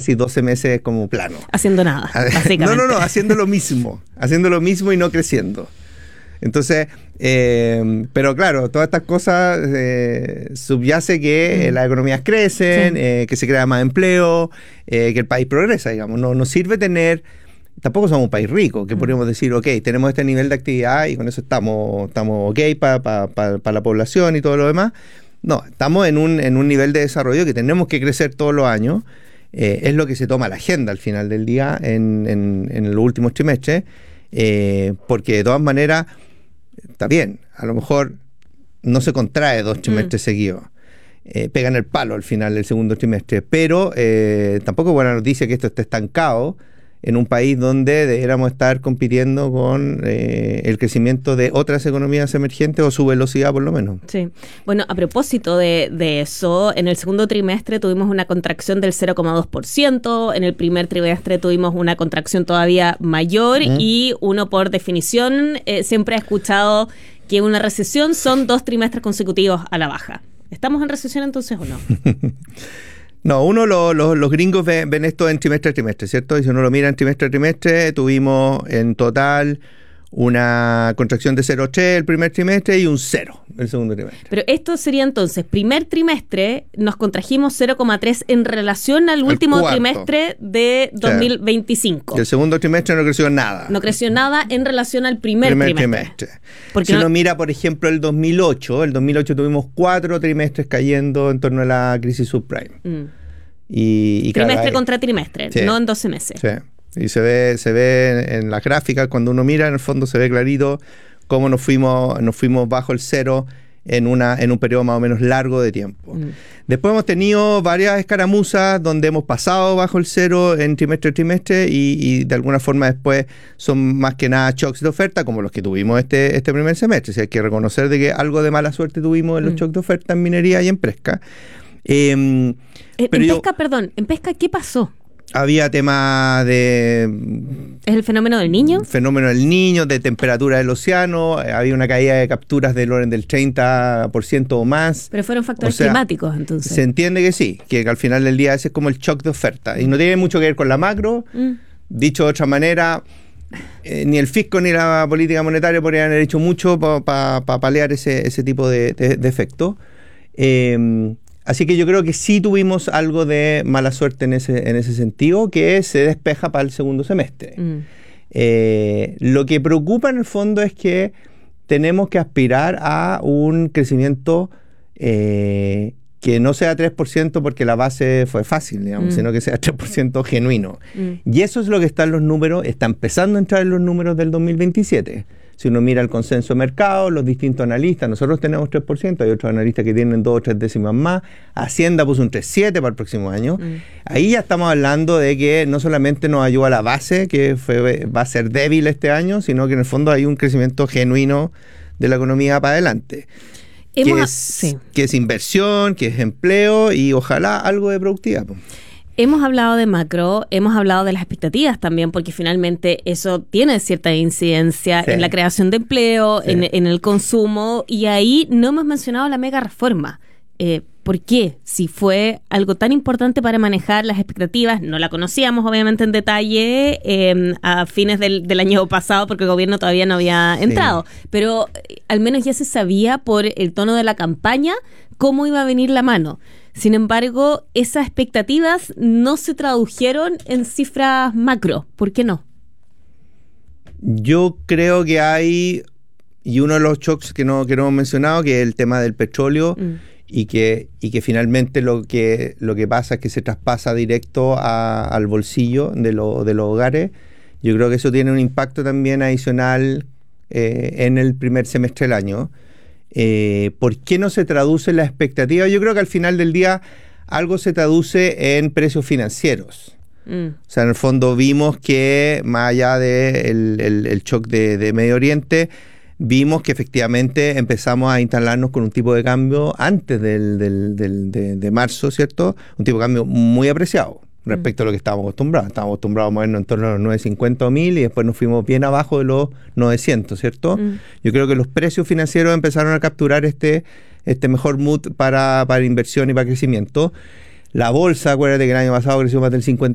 casi 12 meses como plano. Haciendo nada, básicamente. No, haciendo lo mismo y no creciendo. Entonces, pero claro, todas estas cosas subyace que las economías crecen, que se crea más empleo, que el país progresa, digamos. No sirve tener, tampoco somos un país rico, que podríamos decir, ok, tenemos este nivel de actividad y con eso estamos ok para la población y todo lo demás. No, estamos en un nivel de desarrollo que tenemos que crecer todos los años. Es lo que se toma la agenda al final del día en los últimos trimestres, porque de todas maneras está bien, a lo mejor no se contrae 2 trimestres seguidos, pegan el palo al final del segundo trimestre, pero tampoco es buena noticia que esto esté estancado en un país donde deberíamos estar compitiendo con el crecimiento de otras economías emergentes o su velocidad por lo menos. Sí. Bueno, a propósito de eso, en el segundo trimestre tuvimos una contracción del 0,2%, en el primer trimestre tuvimos una contracción todavía mayor y uno por definición siempre ha escuchado que una recesión son 2 trimestres consecutivos a la baja. ¿Estamos en recesión entonces o no? No, los gringos ven esto en trimestre a trimestre, ¿cierto? Y si uno lo mira en trimestre a trimestre, tuvimos en total una contracción de 0,3 el primer trimestre y un 0 el segundo trimestre. Pero esto sería entonces, primer trimestre nos contrajimos 0,3 en relación al último trimestre de 2025. Y el segundo trimestre no creció nada. No creció nada en relación al primer trimestre. Si uno mira, por ejemplo, el 2008 tuvimos 4 trimestres cayendo en torno a la crisis subprime. Y trimestre claro, contra trimestre, no en 12 meses. Sí. Y se ve en las gráficas, cuando uno mira, en el fondo se ve clarito cómo nos fuimos bajo el 0 en un periodo más o menos largo de tiempo. Después hemos tenido varias escaramuzas donde hemos pasado bajo el 0 en trimestre a trimestre y de alguna forma después son más que nada shocks de oferta, como los que tuvimos este primer semestre. O sea, hay que reconocer de que algo de mala suerte tuvimos en los shocks de oferta en minería y en pesca. En pesca, ¿qué pasó? Había tema de... ¿Es el fenómeno del Niño? Fenómeno del Niño, de temperatura del océano, había una caída de capturas del orden del 30% o más. Pero fueron factores climáticos, entonces. Se entiende que sí, que al final del día ese es como el shock de oferta. Y no tiene mucho que ver con la macro. Dicho de otra manera, ni el fisco ni la política monetaria podrían haber hecho mucho para paliar ese tipo de efecto. Así que yo creo que sí tuvimos algo de mala suerte en ese sentido, que se despeja para el segundo semestre. Lo que preocupa en el fondo es que tenemos que aspirar a un crecimiento que no sea 3% porque la base fue fácil, digamos, sino que sea 3% genuino. Y eso es lo que está en los números, está empezando a entrar en los números del 2027. Si uno mira el consenso de mercado, los distintos analistas, nosotros tenemos 3%, hay otros analistas que tienen 2 o 3 décimas más, Hacienda puso un 3,7 para el próximo año. Ahí ya estamos hablando de que no solamente nos ayuda la base, que va a ser débil este año, sino que en el fondo hay un crecimiento genuino de la economía para adelante. Que es inversión, que es empleo y ojalá algo de productividad. Hemos hablado de macro, hemos hablado de las expectativas también, porque finalmente eso tiene cierta incidencia en la creación de empleo, en el consumo, y ahí no hemos mencionado la mega reforma. ¿Por qué? Si fue algo tan importante para manejar las expectativas, no la conocíamos obviamente en detalle a fines del año pasado porque el gobierno todavía no había entrado, pero al menos ya se sabía por el tono de la campaña cómo iba a venir la mano. Sin embargo, esas expectativas no se tradujeron en cifras macro. ¿Por qué no? Yo creo que hay, y uno de los shocks que no hemos mencionado, que es el tema del petróleo, y que finalmente lo que pasa es que se traspasa directo al bolsillo de los hogares. Yo creo que eso tiene un impacto también adicional en el primer semestre del año. ¿Por qué no se traduce en la expectativa? Yo creo que al final del día algo se traduce en precios financieros. O sea, en el fondo vimos que más allá del shock de Medio Oriente, vimos que efectivamente empezamos a instalarnos con un tipo de cambio antes de marzo, ¿cierto? Un tipo de cambio muy apreciado respecto a lo que estábamos acostumbrados. Estábamos acostumbrados a movernos en torno a los 950 o 1000 y después nos fuimos bien abajo de los 900, ¿cierto? Yo creo que los precios financieros empezaron a capturar este mejor mood para inversión y para crecimiento. La bolsa, acuérdate que el año pasado creció más del 50%.